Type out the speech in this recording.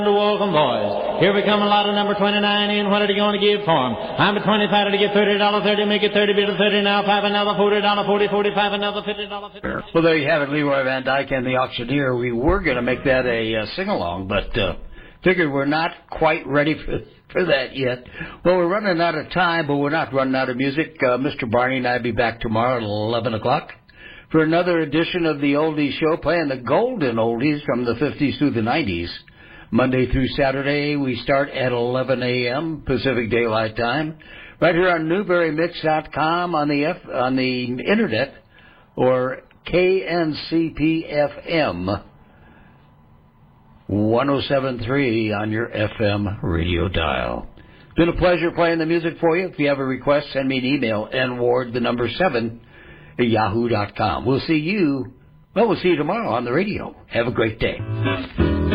Welcome, boys. Here we come, a lot of number 29 in. What are you going to give for 'em? I'm a 25 to get $30, 30, make it 30, bit of 30 now, 5 another, $40, 40, 45 another, $50, 50. Well, there you have it, Leroy Van Dyke and the Auctioneer. We were going to make that a sing-along, but figured we're not quite ready for that yet. Well, we're running out of time, but we're not running out of music. Mr. Barney and I will be back tomorrow at 11 o'clock for another edition of the Oldies Show, playing the golden oldies from the 50s through the 90s. Monday through Saturday, we start at 11 a.m. Pacific Daylight Time, right here on NewberryMix.com on the internet, or KNCP-FM 107.3 on your FM radio dial. It's been a pleasure playing the music for you. If you have a request, send me an email, nward7@yahoo.com. We'll see you tomorrow on the radio. Have a great day.